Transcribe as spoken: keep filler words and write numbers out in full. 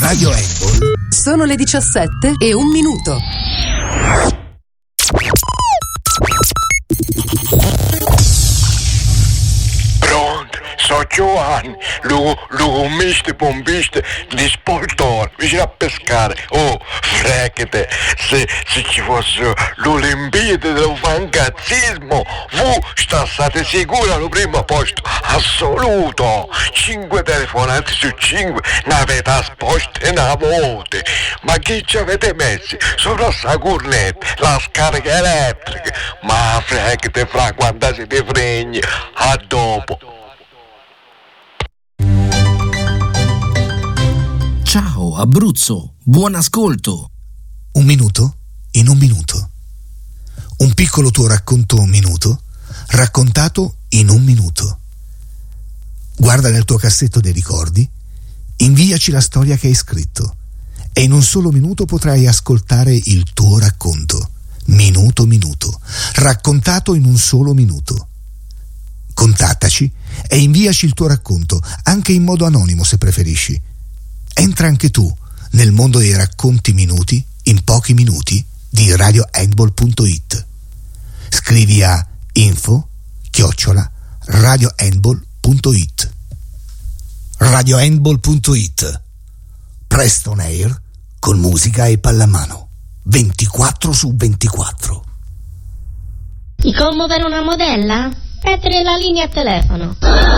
Radio Handball. Sono le diciassette e un minuto. Pronto, sono Giovanni, lo, lo commiste pompiste di Spoltore, vicino a pescare. Oh, fregate, se, se ci fosse l'Olimpiade dello fangazzismo, voi sta state sicuri al primo posto assoluto. Cinque telefonate su cinque ne avete asposte una voce. Ma chi ci avete messi? Sopra sta cornetta, la scarica elettrica. Ma fregate fra quando siete fregni. A dopo. Ciao Abruzzo, buon ascolto. Un minuto in un minuto. Un piccolo tuo racconto un minuto, raccontato in un minuto. Guarda nel tuo cassetto dei ricordi, inviaci la storia che hai scritto e in un solo minuto potrai ascoltare il tuo racconto. Minuto minuto, raccontato in un solo minuto. Contattaci e inviaci il tuo racconto, anche in modo anonimo se preferisci. Entra anche tu nel mondo dei racconti minuti in pochi minuti di radio handball punto it. Scrivi a info chiocciola radio handball punto it. radio handball punto it. Presto on air con musica e pallamano ventiquattro su ventiquattro. Ti commo per una modella? Prendere la linea a telefono.